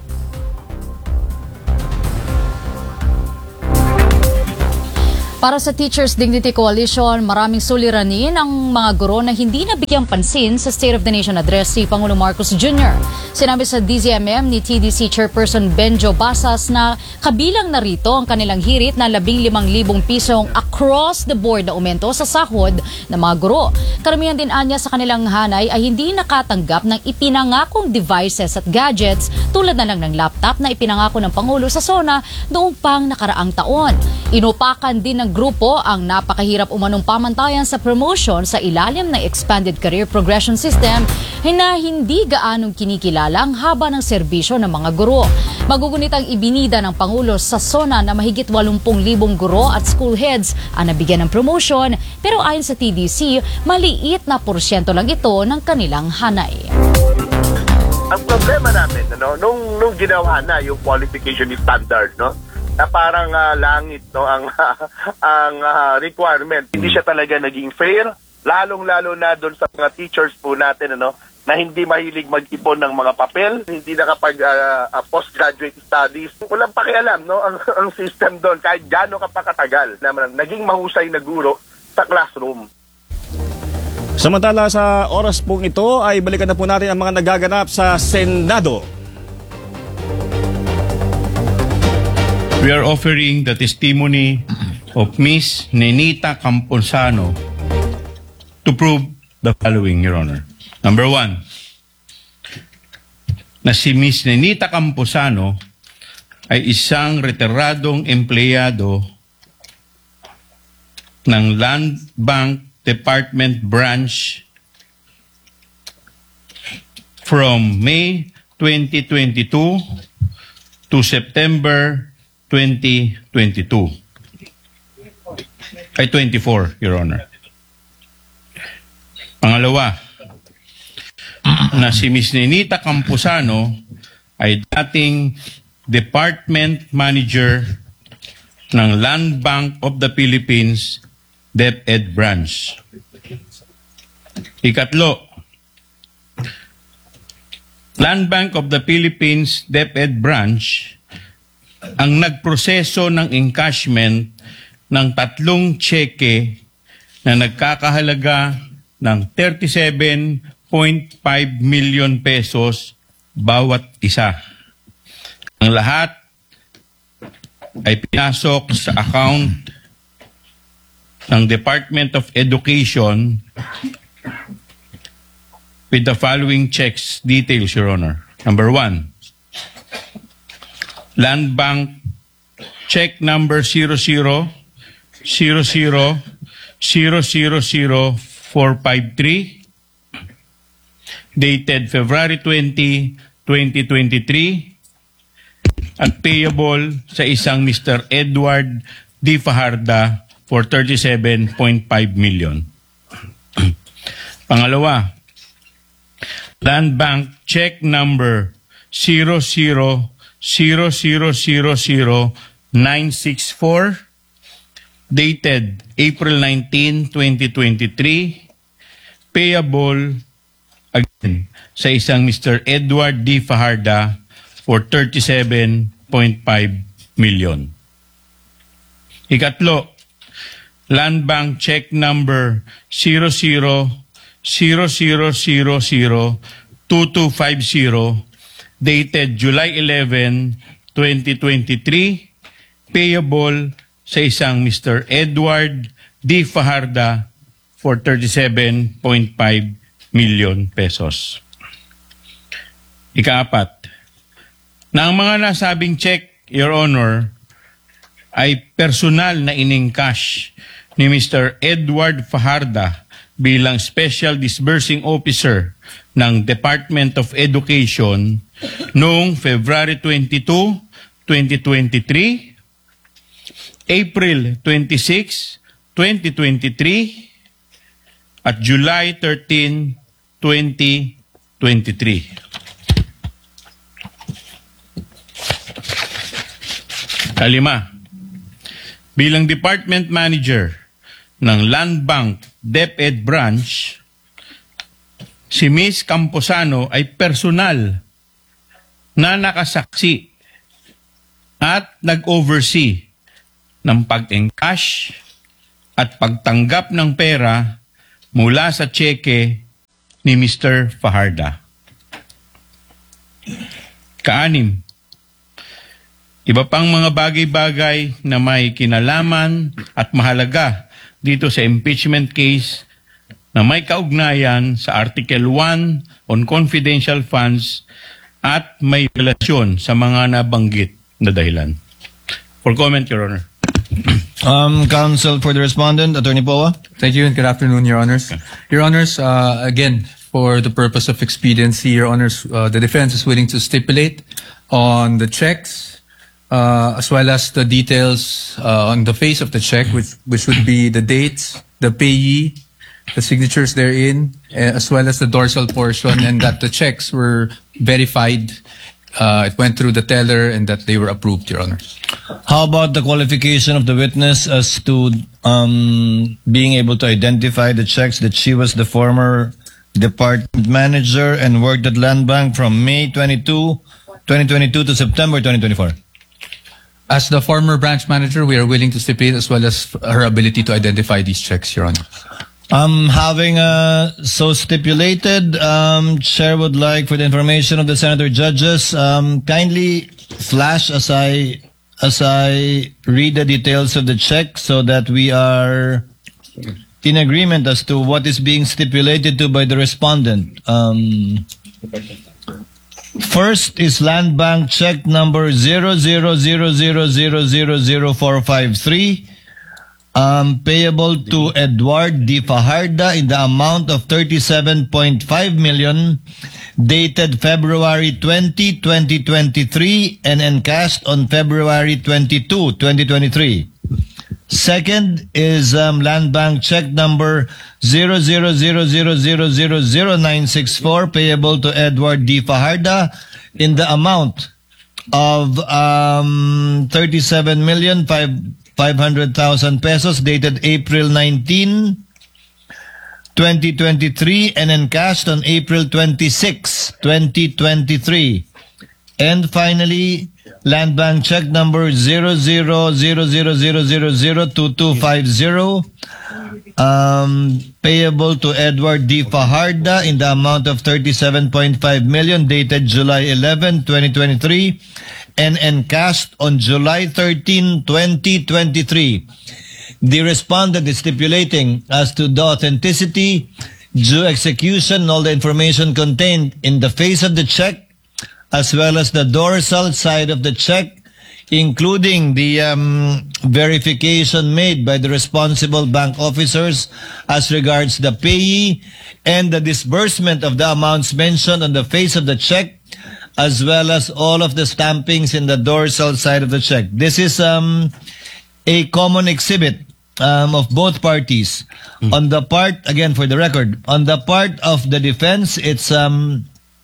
Para sa Teachers Dignity Coalition, maraming suliranin ang mga guro na hindi nabigyang pansin sa State of the Nation Address si Pangulong Marcos Junior Sinabi sa D Z M M ni T D C Chairperson Benjo Basas na kabilang na rito ang kanilang hirit na labing limang libong pisong across the board na aumento sa sahod ng mga guro. Karamihan din anya sa kanilang hanay ay hindi nakatanggap ng ipinangakong devices at gadgets tulad na lang ng laptop na ipinangako ng Pangulo sa SONA noong pang nakaraang taon. Inupakan din ng grupo ang napakahirap umanong pamantayan sa promotion sa ilalim ng Expanded Career Progression System na hindi gaanong kinikilala ang haba ng serbisyo ng mga guro. Magugunit ang ibinida ng Pangulo sa SONA na mahigit walumpung libong guro at school heads ang nabigyan ng promotion, pero ayon sa T D C, maliit na porsyento lang ito ng kanilang hanay. Ang problema namin, ano, nung, nung ginawa na yung qualification standard, no, na parang uh, langit, no, ang uh, ang uh, requirement, hindi siya talaga naging fair, lalong-lalo na doon sa mga teachers po natin, ano, na hindi mahilig mag-ipon ng mga papel, hindi nakapag uh, uh, postgraduate studies. Walang pakialam, no, ang, ang system doon, kahit gaano ka pa katagal, na naging mahusay na guro sa classroom. Samantala sa oras pong ito ay balikan na po natin ang mga nagaganap sa Senado. We are offering the testimony of Miss Nenita Camposano to prove the following, Your Honor. Number one, na si Miss Nenita Camposano ay isang retiradong empleyado ng Land Bank Department Branch from May twenty twenty-two to September twenty twenty-two. Ay twenty-four, Your Honor. Pangalawa, na si Miz Nenita Camposano ay dating Department Manager ng Land Bank of the Philippines DepEd Branch. Ikatlo, Land Bank of the Philippines DepEd Branch ang nagproseso ng encashment ng tatlong tseke na nagkakahalaga ng thirty-seven point five million pesos bawat isa. Ang lahat ay pinasok sa account ng Department of Education with the following checks details, Your Honor. Number one, Land Bank check number zero zero zero zero zero zero zero four five three dated February twentieth, twenty twenty-three at payable sa isang Mister Edward D. Fajarda for thirty-seven point five million. Pangalawa, Land Bank check number zero zero zero zero zero zero nine six four dated April nineteenth, twenty twenty-three, payable again sa isang Mister Edward D. Fajarda for thirty-seven point five million. Ikatlo, Land Bank check number zero zero zero zero zero zero two two five zero dated July eleventh, twenty twenty-three, payable sa isang Mister Edward D. Fajarda for thirty-seven point five million pesos. Ikaapat, na ang mga nasabing check, Your Honor, ay personal na iningcash ni Mister Edward Fajarda bilang Special Disbursing Officer ng Department of Education noong February twenty-second, twenty twenty-three, April twenty-sixth, twenty twenty-three, at July thirteenth, twenty twenty-three. Kalima, bilang Department Manager ng Land Bank DepEd Branch, si Miz Camposano ay personal na nakasaksi at nag-oversee ng pag-encash at pagtanggap ng pera mula sa tseke ni Mister Fajarda. Kaanim, iba pang mga bagay-bagay na may kinalaman at mahalaga dito sa impeachment case na may kaugnayan sa Article one on confidential funds at may relasyon sa mga nabanggit na dahilan. For comment, Your Honor. Um, counsel for the respondent, Attorney Poa. Thank you and good afternoon, Your Honors. Your Honors, uh, again, for the purpose of expediency, Your Honors, uh, the defense is willing to stipulate on the checks uh, as well as the details uh, on the face of the check, which which would be the dates, the payee, the signatures therein, uh, as well as the dorsal portion, and that the checks were verified. Uh, it went through the teller and that they were approved, Your Honor. How about the qualification of the witness as to um, being able to identify the checks that she was the former department manager and worked at Land Bank from May twenty-second, twenty twenty-two to September twenty twenty-four? As the former branch manager, we are willing to stipulate as well as her ability to identify these checks, Your Honor. Um, having uh, so stipulated, um, Chair would like, for the information of the Senator judges, um, kindly flash as I as I read the details of the check so that we are in agreement as to what is being stipulated to by the respondent. Um, first is Land Bank check number zero zero zero zero zero zero zero four five three. Um, payable to Edward D. Fajarda in the amount of thirty-seven point five million, dated February twentieth, twenty twenty-three, and encashed on February twenty-second, twenty twenty-three. Second is um, Land Bank check number zero zero zero zero zero zero zero nine six four, payable to Edward D. Fajarda in the amount of um, thirty-seven million five hundred thousand pesos, dated April nineteenth, twenty twenty-three, and encashed on April twenty-sixth, twenty twenty-three. And finally, Land Bank check number zero zero zero zero zero zero zero two two five zero, um, payable to Edward D. Fajarda in the amount of thirty-seven point five million, dated July eleventh, twenty twenty-three, and encashed on July thirteenth, twenty twenty-three. The respondent is stipulating as to the authenticity, due execution, all the information contained in the face of the check, as well as the dorsal side of the check, including the um, verification made by the responsible bank officers as regards the payee and the disbursement of the amounts mentioned on the face of the check, as well as all of the stampings in the dorsal side of the check. This is um, a common exhibit um, of both parties. Mm. On the part, again for the record, on the part of the defense, it's um,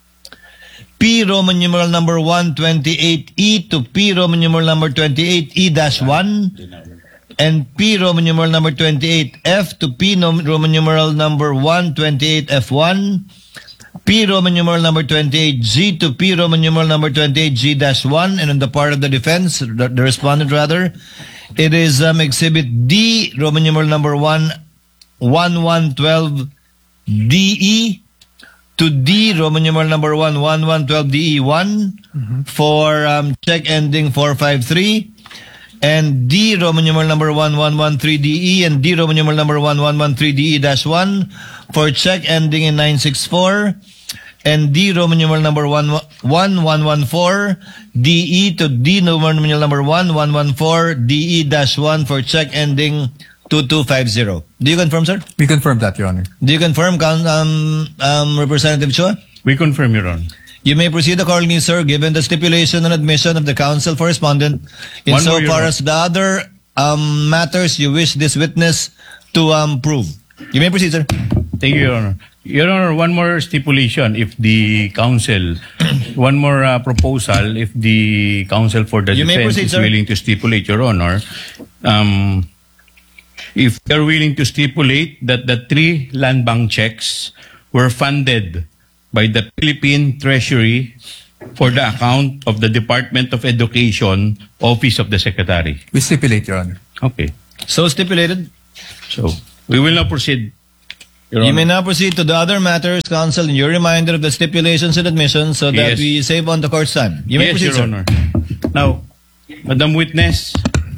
P Roman numeral number one twenty-eight E to P Roman numeral number twenty-eight E dash one, and P Roman numeral number twenty-eight F to P Roman numeral number one twenty-eight F one, P Roman numeral number twenty-eight G to P Roman numeral number twenty-eight G dash one, and on the part of the defense, the, the respondent rather, it is um, exhibit D Roman numeral number one one one twelve D E to D Roman numeral number one one one twelve D E one, mm-hmm. for um, check ending four five three, and D Roman numeral number one one one three D E and D Roman numeral number one one one three D E dash one for check ending in nine six four, and D Roman numeral number one one one four D E to D Roman numeral number one one one four D E dash one for check ending two two five zero. Do you confirm, sir? We confirm that, Your Honor. Do you confirm, um, um, Representative Chua? We confirm, Your Honor. You may proceed accordingly, sir, given the stipulation and admission of the counsel for respondent. In so far as the other um, matters you wish this witness to um, prove. You may proceed, sir. Thank you, Your Honor. Your Honor, one more stipulation if the counsel, one more uh, proposal if the counsel for the You may defense proceed, is sir. willing to stipulate, Your Honor. Um, if they're willing to stipulate that the three land bank checks were funded by the Philippine Treasury for the account of the Department of Education, Office of the Secretary. We stipulate, Your Honor. Okay. So stipulated. So, we will now proceed. Your You Honor. may now proceed to the other matters, counsel, and your reminder of the stipulations and admissions so that Yes. we save on the court's time. You may Yes, proceed, Your sir. Honor. Now, Madam Witness,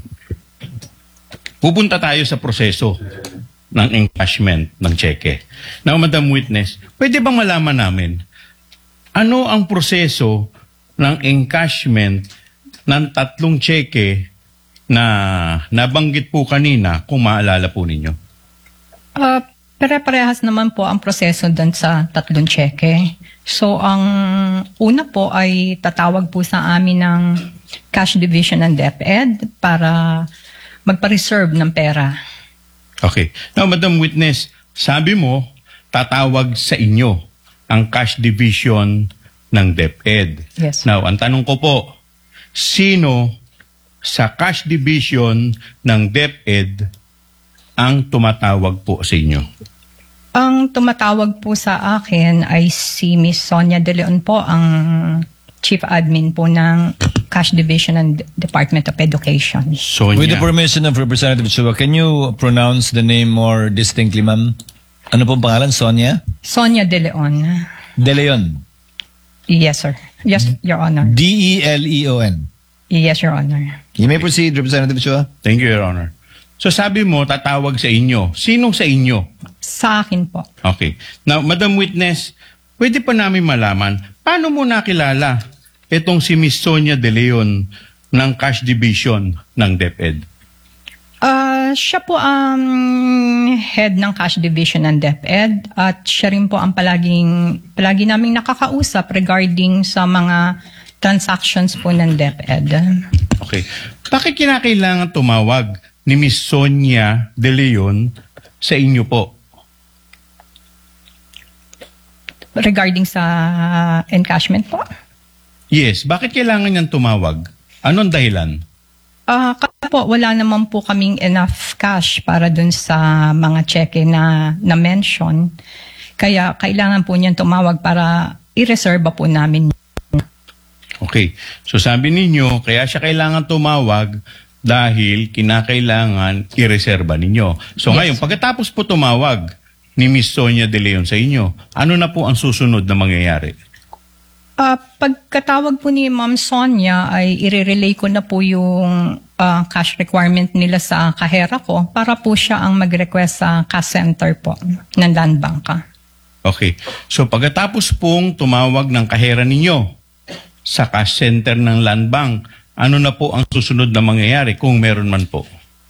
pupunta tayo sa proseso ng encashment ng cheque. Now, Madam Witness, pwede bang malaman namin ano ang proseso ng encashment ng tatlong cheque na nabanggit po kanina kung maalala po ninyo? Uh, pare-parehas naman po ang proseso dun sa tatlong cheque. So, ang una po ay tatawag po sa amin ng Cash Division ng DepEd para magpa-reserve ng pera. Okay. Now, Madam Witness, sabi mo, tatawag sa inyo ang Cash Division ng DepEd. Yes. Now, ang tanong ko po, sino sa Cash Division ng DepEd ang tumatawag po sa inyo? Ang tumatawag po sa akin ay si Miss Sonia De Leon po, ang Chief Admin po ng Cash Division ng Department of Education. Sonia. With the permission of Representative Chua, can you pronounce the name more distinctly, ma'am? Ano pong pangalan? Sonia? Sonia De Leon. De Leon. Yes, sir. Yes, Your Honor. D E L E O N. Yes, Your Honor. You may proceed, Representative Chua. Thank you, Your Honor. So sabi mo, tatawag sa inyo. Sinong sa inyo? Sa akin po. Okay. Now, Madam Witness, pwede pa namin malaman, paano mo nakilala itong si Miss Sonia De Leon ng Cash Division ng DepEd? Ah, siya po ang head ng Cash Division ng DepEd at siya rin po ang palaging palagi naming nakakausap regarding sa mga transactions po ng DepEd. Okay. Bakit kinakailangan tumawag ni Miss Sonia De Leon sa inyo po? Regarding sa encashment po? Yes. Bakit kailangan niyang tumawag? Anong dahilan? Ah, kasi po wala naman po kaming enough cash para dun sa mga cheque na na-mention. Kaya kailangan po niyan tumawag para i-reserve po namin. Okay. So sabi ninyo, kaya siya kailangan tumawag dahil kinakailangan i-reserba ninyo. So Yes. ngayon, pagkatapos po tumawag ni Miss Sonia De Leon sa inyo, ano na po ang susunod na mangyayari? Ah, pagkatawag po ni Ma'am Sonia ay i-relay ko na po yung ah, cash requirement nila sa kahera ko para po siya ang mag-request sa cash center po ng Land Bank. Okay. So pagkatapos pong tumawag ng kahera ninyo sa cash center ng Land Bank, ano na po ang susunod na mangyayari kung meron man po?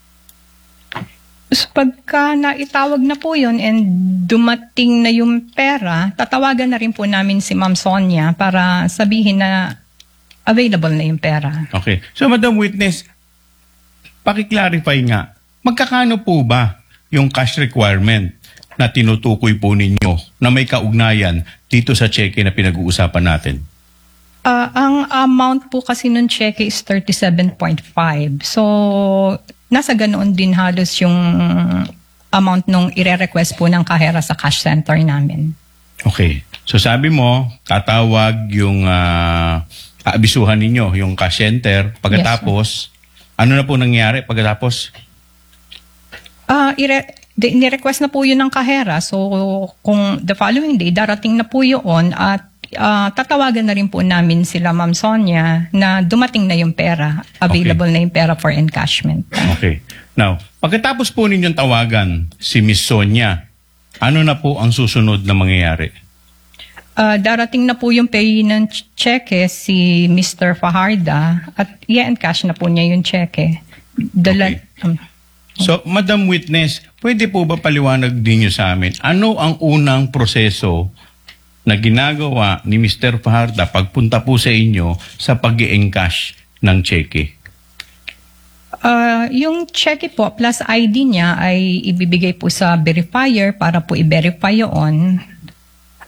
So, pagka naitawag na po yun and dumating na yung pera, tatawagan na rin po namin si Ma'am Sonia para sabihin na available na yung pera. Okay. So Madam Witness, paki-clarify nga, magkakano po ba yung cash requirement na tinutukoy po ninyo na may kaugnayan dito sa cheque na pinag-uusapan natin? Ah, ang amount po kasi nun cheque is thirty-seven point five. So, nasa ganoon din halos yung amount nung ire-request po ng kahera sa cash center namin. Okay. So sabi mo, tatawag yung uh, aabisuhan ninyo, yung cash center. Pagkatapos, ano na po nangyari pagkatapos? Ah, ire- de- ni-request na po yun ng kahera. So, kung the following day, darating na po yun at ah, tatawagan na rin po namin sila Ma'am Sonia na dumating na yung pera. Available na yung pera for encashment. Okay. Now, pagkatapos po ninyong tawagan si Miss Sonia, ano na po ang susunod na mangyayari? Ah, darating na po yung pay ng ch- cheque si Mister Fajarda at i-encash na po niya yung cheque. Dala- um, So, Madam Witness, pwede po ba paliwanag din niyo sa amin, ano ang unang proseso na ginagawa ni Mister Fajarda pagpunta po sa inyo sa pag-i-encash ng cheque? Ah, yung cheque po plus I D niya ay ibibigay po sa verifier para po i-verify yun.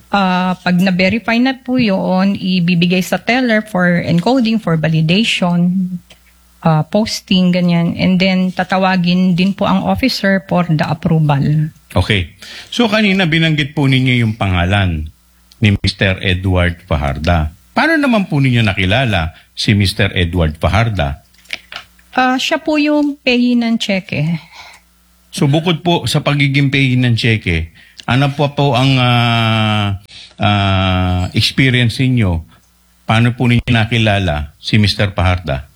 Uh, pag na-verify na po yun, ibibigay sa teller for encoding, for validation, uh, posting, ganyan. And then, tatawagin din po ang officer for the approval. Okay. So, kanina binanggit po ninyo yung pangalan ni Mister Edward Fajarda. Paano naman po ninyo nakilala si Mister Edward Fajarda? Uh, siya po yung payee ng cheque. So, bukod po sa pagiging payee ng cheque, ano po po ang uh, uh, experience niyo? Paano po ninyo nakilala si Mister Fajarda?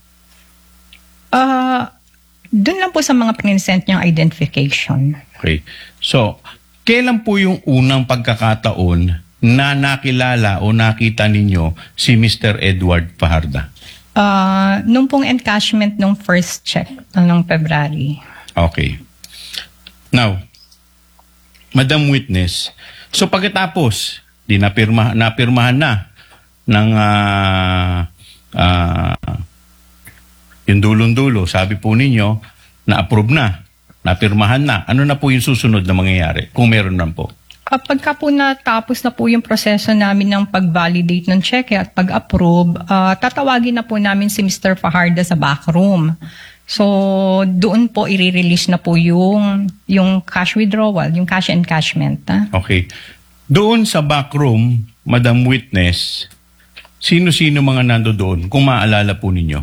Uh, Doon lang po sa mga present niyang identification. Okay. So, kailan po yung unang pagkakataon na nakilala o nakita ninyo si Mister Edward Fajarda? Uh, nung pong encashment nung first check, nung February. Okay. Now, Madam Witness, so pagkatapos, di napirma, napirmahan na ng uh, uh, yung dulong-dulo, sabi po ninyo, na-approve na, napirmahan na. Ano na po yung susunod na mangyayari, kung meron na po? Kapag ka po natapos na po yung proseso namin ng pag-validate ng cheque at pag-approve, uh, tatawagin na po namin si Mister Fajarda sa backroom. So, doon po i-release na po yung, yung cash withdrawal, yung cash encashment. Ha? Okay. Doon sa backroom, Madam Witness, sino-sino mga nando doon, kung maalala po ninyo?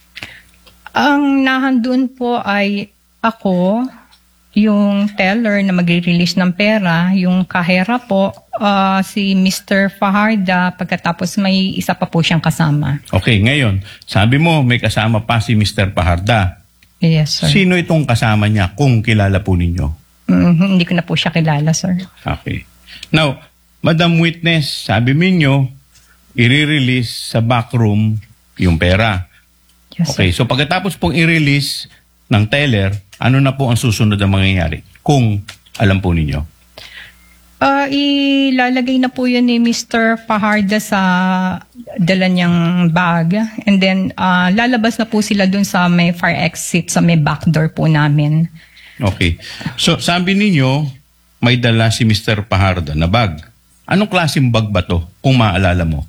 Ang nahandun po ay ako, yung teller na magre-release ng pera, yung kahera po, uh, si Mister Fajarda, pagkatapos may isa pa po siyang kasama. Okay, ngayon, sabi mo may kasama pa si Mister Fajarda. Yes, sir. Sino itong kasama niya kung kilala po ninyo? Mm, hindi ko na po siya kilala, sir. Okay. Now, Madam Witness, sabi ninyo, i-release sa backroom yung pera. Yes, okay, sir. so pagkatapos pong i-release ng teller, ano na po ang susunod na mangyayari? Kung alam po ninyo. Uh, ilalagay na po yun ni Mister Fajarda sa dala niyang bag. And then, uh, lalabas na po sila dun sa may fire exit, sa may back door po namin. Okay. So, sabi ninyo, may dala si Mister Fajarda na bag. Anong klaseng bag ba to, kung maalala mo?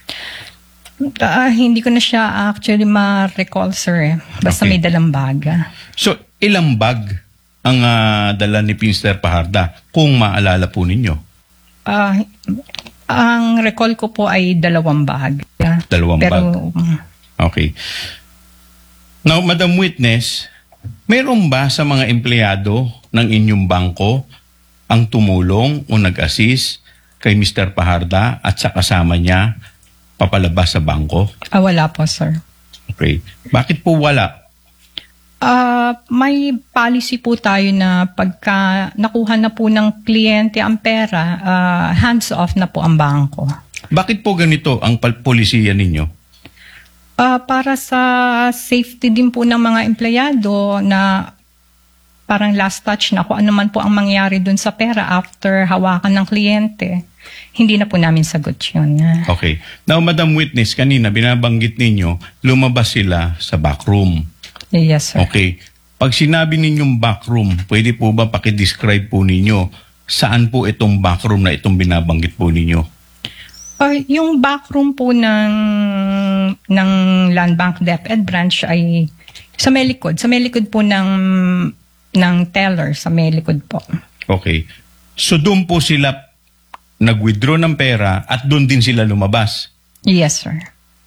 Uh, hindi ko na siya actually ma-recall, sir. Basta Okay. may dalang bag. So, ilang bag ang uh, dala ni Mister Fajarda, kung maalala po ninyo? Uh, ang recall ko po ay dalawang bag. Dalawang Pero, bag. Okay. Now, Madam Witness, mayroon ba sa mga empleyado ng inyong bangko ang tumulong o nag-assist kay Mister Fajarda at sa kasama niya papalabas sa bangko? Ah, wala po, sir. Okay. Bakit po wala? Uh, may policy po tayo na pagka nakuha na po ng kliyente ang pera, uh, hands off na po ang bangko. Bakit po ganito ang pal- polisiya ninyo? Uh, para sa safety din po ng mga empleyado na parang last touch na kung ano man po ang mangyari dun sa pera after hawakan ng kliyente. Hindi na po namin sagot yun. Okay. Now, Madam Witness, kanina binabanggit ninyo, lumabas sila sa backroom. Yes, sir. Okay. Pag sinabi ninyong backroom, pwede po ba pakidescribe po ninyo saan po itong backroom na itong binabanggit po ninyo? Uh, yung backroom po ng, ng Land Bank DepEd branch ay sa may likod. Sa may likod po ng, ng teller, sa may likod po. Okay. So doon po sila nag-withdraw ng pera at doon din sila lumabas? Yes, sir.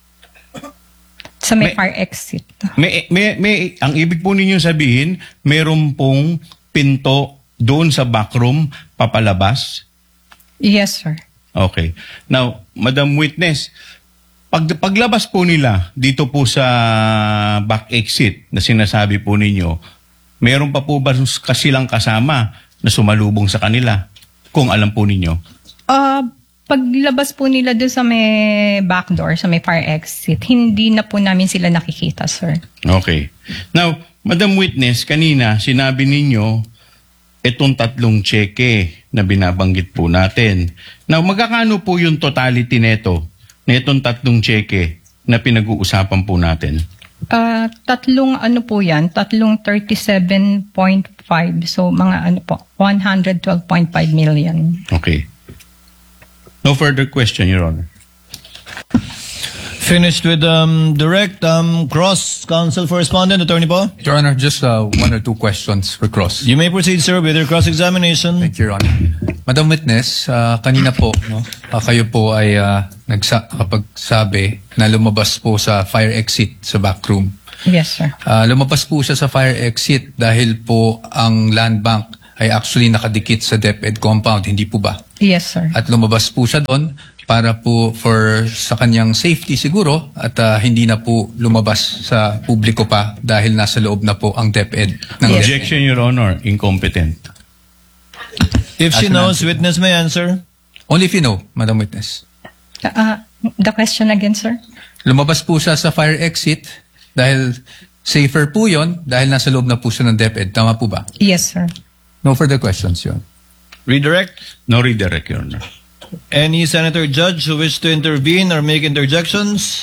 Sa may, May- fire exit. May, may, may, ang ibig po ninyo sabihin, meron pong pinto doon sa backroom papalabas? Yes, sir. Okay. Now, Madam Witness, pag, paglabas po nila dito po sa back exit na sinasabi po ninyo, meron pa po ba kasilang kasama na sumalubong sa kanila? Kung alam po ninyo. Uh, paglabas po nila doon sa may back door, sa may fire exit, hindi na po namin sila nakikita, sir. Okay. Now, Madam Witness, kanina sinabi ninyo itong tatlong cheque na binabanggit po natin. Now, magkakano po yung totality neto na itong tatlong cheque na pinag-uusapan po natin? Uh, tatlong ano po yan, tatlong thirty-seven point five. So, mga ano po, one hundred twelve point five million. Okay. No further question, Your Honor. Finished with um, direct um, cross counsel for respondent, Attorney Po. Your Honor, just uh, one or two questions for cross. You may proceed, sir, with your cross-examination. Thank you, Your Honor. Madam Witness, uh, kanina po, no, uh, kayo po ay uh, nagsa- kapagsabi na lumabas po sa fire exit sa back room. Yes, sir. Uh, lumabas po siya sa fire exit dahil po ang land bank ay actually nakadikit sa DepEd compound, hindi po ba? Yes, sir. At lumabas po siya doon para po for sa kanyang safety siguro at uh, hindi na po lumabas sa publiko pa dahil nasa loob na po ang DepEd. Ng Yes. Objection, Your Honor. Incompetent. If she As an knows, answer. witness may answer. Only if you know, Madam Witness. Uh, the question again, sir? Lumabas po siya sa fire exit dahil safer po yon dahil nasa loob na po siya ng DepEd. Tama po ba? Yes, sir. No further questions, Your Honor. Redirect. No redirect, Your Honor. Any senator judge who wish to intervene or make interjections?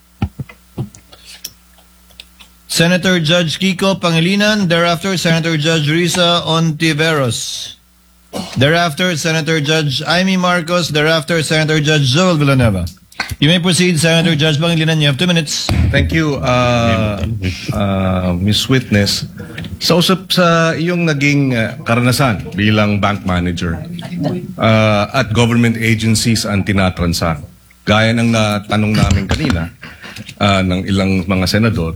Senator Judge Kiko Pangilinan, thereafter Senator Judge Risa Ontiveros. Thereafter Senator Judge Amy Marcos, thereafter Senator Judge Joel Villanueva. You may proceed, Senator Judge Pangilinan. You have two minutes. Thank you, uh, uh, Miss Witness. Sa usap sa iyong naging uh, karanasan bilang bank manager uh, at government agencies ang tinatransact, gaya ng natanong namin kanina uh, ng ilang mga senador,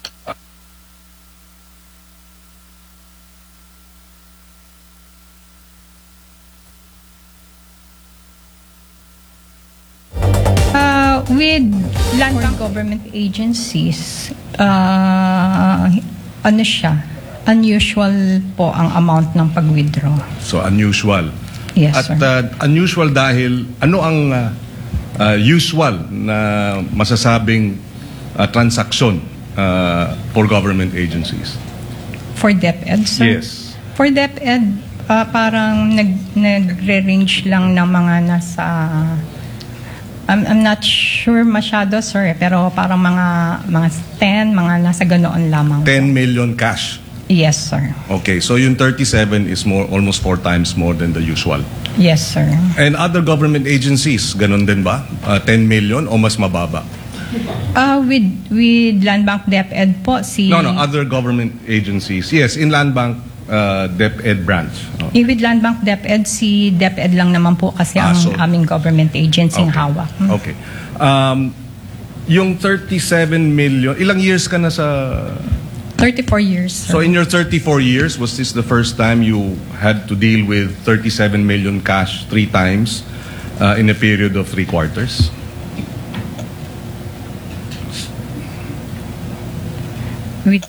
Uh, with land bank government agencies, uh, ano siya? Unusual po ang amount ng pag-withdraw. so unusual. Yes, At sir. uh, unusual dahil ano ang uh, uh, usual na masasabing uh, transaksyon uh, for government agencies? For DepEd, sir? Yes. For DepEd, uh, parang nag, nagre-range lang ng mga nasa... I'm, I'm not sure masyado, sir, eh, pero parang mga mga ten, mga nasa ganoon lamang. ten million cash. Yes, sir. Okay, so yung thirty-seven is more almost four times more than the usual. Yes, sir. And other government agencies, ganun din ba? Uh, ten million o mas mababa? Uh, with with Land Bank DepEd po, si... No, no, other government agencies. Yes, in Land Bank uh, DepEd branch. Oh. Eh, with Land Bank DepEd, si DepEd lang naman po kasi Ah, ang so- aming government agency Okay. hawak. Hmm. Okay. Um, yung thirty-seven million, ilang years ka na sa... thirty-four years, sir. So in your thirty-four years, was this the first time you had to deal with thirty-seven million cash three times uh, in a period of three quarters? with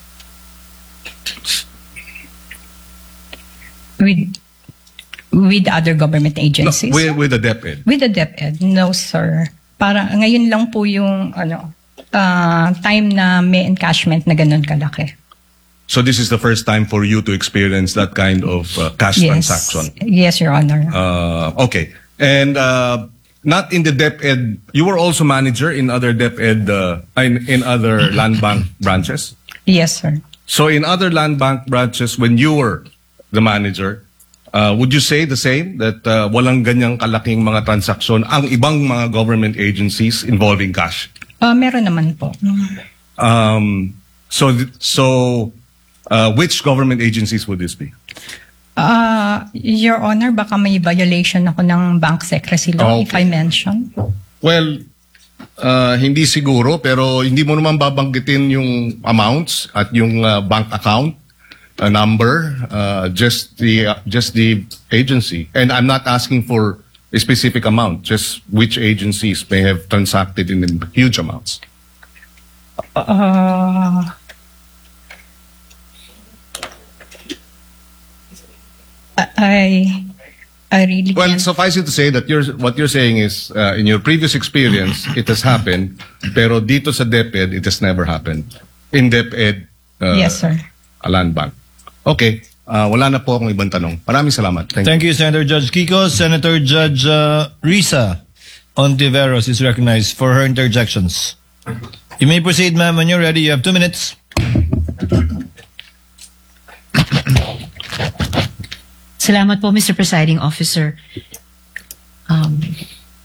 with with other government agencies. No, with, with the DepEd. With the DepEd, no, sir. Para ngayon lang po yung ano uh, time na may encashment na ganun kalaki. So this is the first time for you to experience that kind of uh, cash Yes. transaction. Yes, Your Honor. Uh, okay. And uh, not in the DepEd, you were also manager in other DepEd, uh, in, in other land bank branches? Yes, sir. So in other land bank branches, when you were the manager, uh, would you say the same, that uh, walang ganyang kalaking mga transaksyon ang ibang mga government agencies involving cash? Uh, meron naman po. Um, so, th- so uh, which government agencies would this be? Uh, Your Honor, baka may violation ako ng bank secrecy law if I mention. Well, uh, hindi siguro, pero hindi mo naman babanggitin yung amounts at yung uh, bank account uh, number, uh, just the uh, just the agency. And I'm not asking for a specific amount, just which agencies may have transacted in huge amounts. Uh, I I really Well, suffice it to say that you're, what you're saying is, uh, in your previous experience, it has happened, pero dito sa DepEd, it has never happened. In DepEd, uh, Yes, sir. a land bank. Okay, uh, wala na po akong ibang tanong. Maraming salamat. Thank, Thank you, Senator Judge Kiko. Senator Judge uh, Risa Ontiveros is recognized for her interjections. You may proceed, ma'am. When you're ready, you have two minutes. Salamat po, Mister Presiding Officer. Um,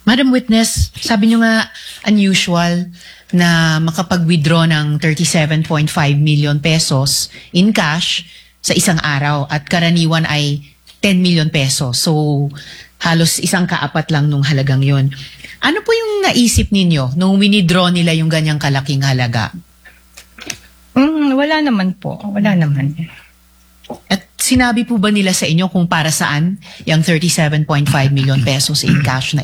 Madam Witness, sabi nyo nga unusual na makapag-withdraw ng thirty-seven point five million pesos in cash sa isang araw at karaniwan ay ten million pesos. So, halos isang kaapat lang nung halagang yon. Ano po yung naisip ninyo nung winidraw nila yung ganyang kalaking halaga? Mm, wala naman po. Wala naman. At sinabi po ba nila sa inyo kung para saan yung thirty-seven point five million pesos in cash na